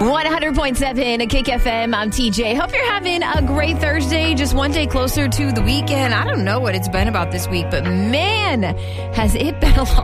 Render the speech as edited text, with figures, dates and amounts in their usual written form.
100.7 Kick FM. I'm TJ. Hope you're having a great Thursday. Just one day closer to the weekend. I don't know what it's been about this week, but man, has it been a long